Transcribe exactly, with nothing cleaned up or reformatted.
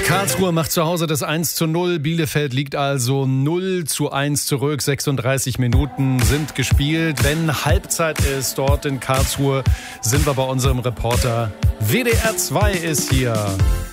Karlsruhe macht zu Hause das eins zu null. Bielefeld liegt also null zu eins zurück. sechsunddreißig Minuten sind gespielt. Wenn Halbzeit ist dort in Karlsruhe, sind wir bei unserem Reporter. W D R zwei ist hier.